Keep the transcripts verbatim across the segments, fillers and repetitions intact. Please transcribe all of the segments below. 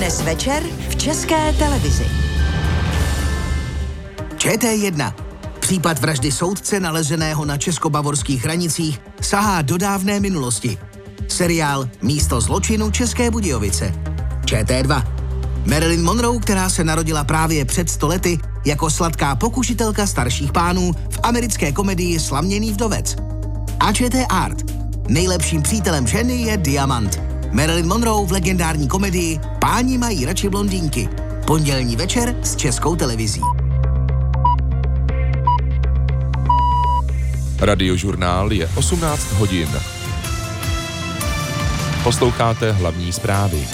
Dnes večer v České televizi. Č T jedna. Případ vraždy soudce nalezeného na česko-bavorských hranicích sahá do dávné minulosti. Seriál Místo zločinu České Budějovice. Č T dva. Marilyn Monroe, která se narodila právě před sto lety jako sladká pokušitelka starších pánů v americké komedii Slaměný vdovec. A Č T Art. Nejlepším přítelem ženy je diamant. Marilyn Monroe v legendární komedii Páni mají radši blondýnky. Pondělní večer s Českou televizí. Radiožurnál je osmnáct hodin. Posloucháte hlavní zprávy.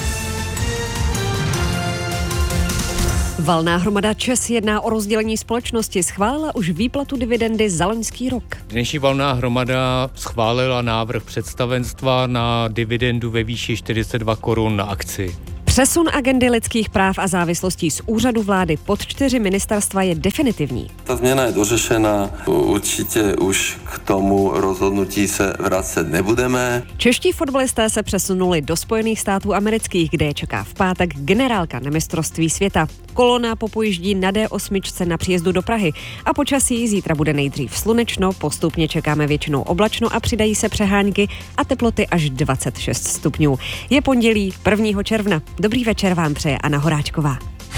Valná hromada ČEZ jedná o rozdělení společnosti, schválila už výplatu dividendy za loňský rok. Dnešní valná hromada schválila návrh představenstva na dividendu ve výši čtyřicet dva korun na akci. Přesun agendy lidských práv a závislostí z úřadu vlády pod čtyři ministerstva je definitivní. Ta změna je dořešena, určitě už k tomu rozhodnutí se vracet nebudeme. Čeští fotbalisté se přesunuli do Spojených států amerických, kde je čeká v pátek generálka na mistrovství světa. Kolona popojíždí na D osm na příjezdu do Prahy a počasí zítra bude nejdřív slunečno, postupně čekáme většinou oblačno a přidají se přehánky a teploty až dvacet šest stupňů. Je pondělí prvního června. Dobrý večer vám přeje Anna Horáčková.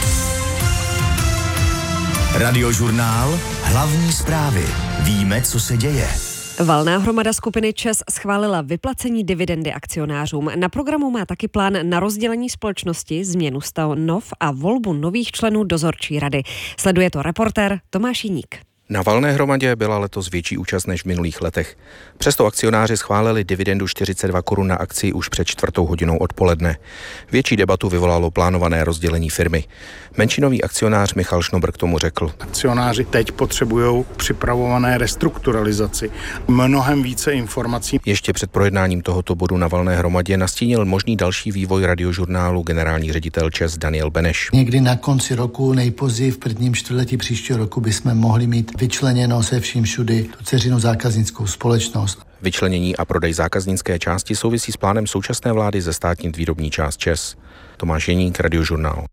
Radiožurnál, hlavní zprávy. Víme, co se děje. Valná hromada skupiny ČEZ schválila vyplacení dividendy akcionářům. Na programu má taky plán na rozdělení společnosti, změnu stanov a volbu nových členů dozorčí rady. Sleduje to reportér Tomáš Jiník. Na valné hromadě byla letos větší účast než v minulých letech. Přesto akcionáři schválili dividendu čtyřicet dva korun na akci už před čtvrtou hodinou odpoledne. Větší debatu vyvolalo plánované rozdělení firmy. Menšinový akcionář Michal Šnobr k tomu řekl. Akcionáři teď potřebují připravované restrukturalizaci. Mnohem více informací. Ještě před projednáním tohoto bodu na valné hromadě nastínil možný další vývoj radiožurnálu generální ředitel ČEZ Daniel Beneš. Někdy na konci roku, nejpozději v prvním čtvrtletí příštího roku bychom mohli mít vyčleněno se vším všudy tu dceřinou zákaznickou společnost. Vyčlenění a prodej zákaznické části souvisí s plánem současné vlády zestátnit výrobní část ČEZ. Tomáš Jeník, Radiožurnál.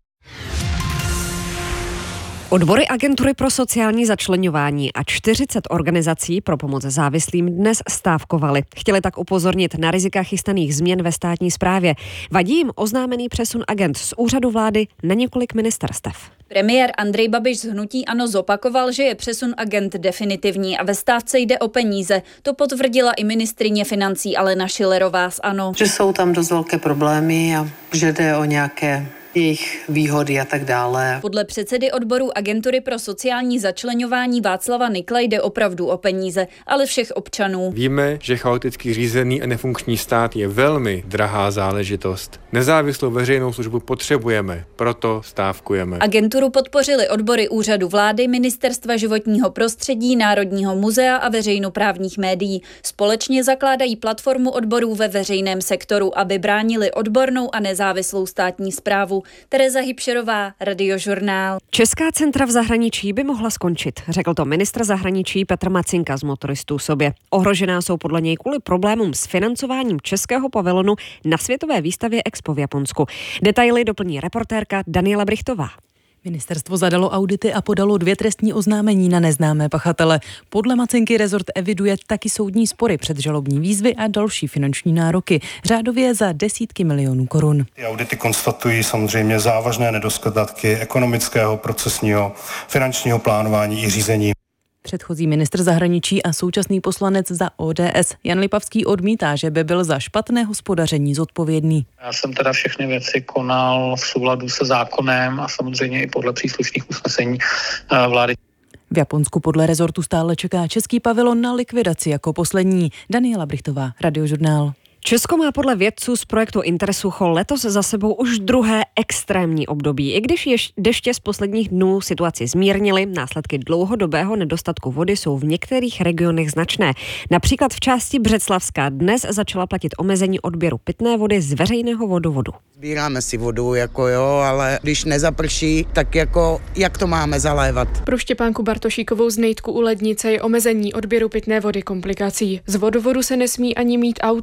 Odbory Agentury pro sociální začleňování a čtyřicet organizací pro pomoc závislým dnes stávkovaly. Chtěli tak upozornit na rizika chystaných změn ve státní správě. Vadí jim oznámený přesun agent z úřadu vlády na několik ministerstev. Premiér Andrej Babiš z hnutí ANO zopakoval, že je přesun agent definitivní a ve stávce jde o peníze. To potvrdila i ministryně financí Alena Schillerová z ANO. Že jsou tam dost velké problémy a že jde o nějaké jejich výhody a tak dále. Podle předsedy odboru Agentury pro sociální začleňování Václava Nykla jde opravdu o peníze, ale všech občanů. Víme, že chaoticky řízený a nefunkční stát je velmi drahá záležitost. Nezávislou veřejnou službu potřebujeme, proto stávkujeme. Agenturu podpořili odbory úřadu vlády, Ministerstva životního prostředí, Národního muzea a veřejnoprávních médií. Společně zakládají platformu odborů ve veřejném sektoru, aby bránili odbornou a nezávislou státní správu. Tereza Hybšerová, Radiožurnál. Česká centra v zahraničí by mohla skončit, řekl to ministr zahraničí Petr Macinka z Motoristů sobě. Ohrožená jsou podle něj kvůli problémům s financováním českého pavilonu na světové výstavě Expo v Japonsku. Detaily doplní reportérka Daniela Brichtová. Ministerstvo zadalo audity a podalo dvě trestní oznámení na neznámé pachatele. Podle Macinky rezort eviduje taky soudní spory, předžalobní výzvy a další finanční nároky, řádově za desítky milionů korun. Ty audity konstatují samozřejmě závažné nedostatky ekonomického, procesního, finančního plánování i řízení. Předchozí ministr zahraničí a současný poslanec za O D S Jan Lipavský odmítá, že by byl za špatné hospodaření zodpovědný. Já jsem teda všechny věci konal v souladu se zákonem a samozřejmě i podle příslušných usnesení vlády. V Japonsku podle rezortu stále čeká český pavilon na likvidaci jako poslední. Daniela Brichtová, Radiožurnál. Česko má podle vědců z projektu Intersucho letos za sebou už druhé extrémní období. I když ješ, deště z posledních dnů situaci zmírnily, následky dlouhodobého nedostatku vody jsou v některých regionech značné. Například v části Břeclavska dnes začala platit omezení odběru pitné vody z veřejného vodovodu. Sbíráme si vodu, jako jo, ale když nezaprší, tak jako jak to máme zalévat? Pro Štěpánku Bartošíkovou z Nejtku u Lednice je omezení odběru pitné vody komplikací. Z vodovodu se nesmí ani mít auta nebo na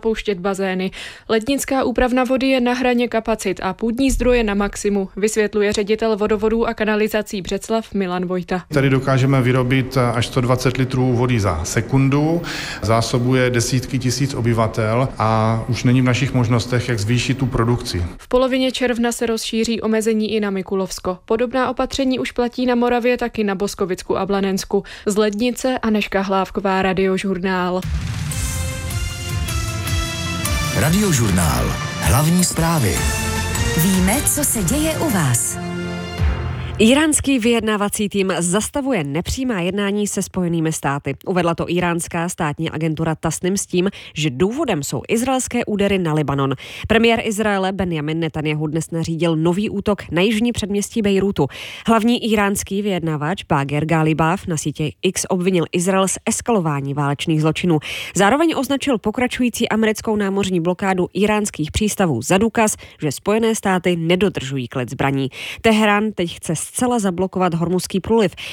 zapouštět bazény. Lednická úpravna vody je na hraně kapacit a půdní zdroje na maximu, vysvětluje ředitel vodovodů a kanalizací Břeclav Milan Vojta. Tady dokážeme vyrobit až sto dvacet litrů vody za sekundu, zásobuje desítky tisíc obyvatel a už není v našich možnostech, jak zvýšit tu produkci. V polovině června se rozšíří omezení i na Mikulovsko. Podobná opatření už platí na Moravě, taky na Boskovicku a Blanensku. Z Lednice Anežka Hlávková, Radiožurnál. Radiožurnál. Hlavní zprávy. Víme, co se děje u vás. Íránský vyjednávací tým zastavuje nepřímá jednání se Spojenými státy. Uvedla to iránská státní agentura Tasnim s tím, že důvodem jsou izraelské údery na Libanon. Premiér Izraele Benjamin Netanjahu dnes nařídil nový útok na jižní předměstí Bejrútu. Hlavní iránský vyjednávač Bager Galibaf na sítě X obvinil Izrael z eskalování válečných zločinů. Zároveň označil pokračující americkou námořní blokádu iránských přístavů za důkaz, že Spojené státy nedodržují klid zbraní. Teherán teď chce zcela zablokovat Hormuzský průliv.